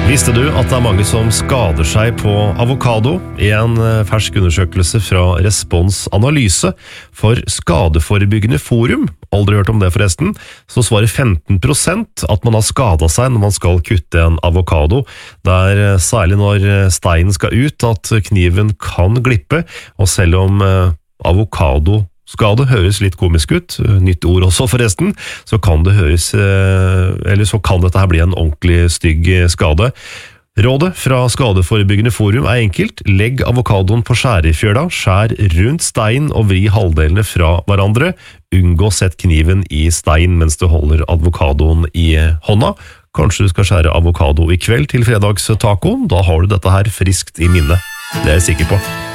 Visste du at det mange som skader seg på avokado? I en fersk undersøkelse fra Respons Analyse for Skadeforebyggende Forum, aldri hørt om det forresten, så svarer 15% at man har skadet seg når man skal kutte en avokado. Det særlig når steinen skal ut at kniven kan glippe, og selv om avokado-skade høres litt komisk ut, nytt ord også forresten, så kan det høres, eller så kan dette her bli en ordentlig stygg skade. Rådet fra Skadeforebyggende Forum enkelt. Legg avokadoen på skjærefjøla, skjær rundt stein og vri halvdelene fra hverandre. Unngå sett kniven i stein mens du holder avokadoen i hånda. Kanskje du skal skjære avokado i kveld til fredagstacoen, da har du dette her friskt i minne. Det jeg sikker på.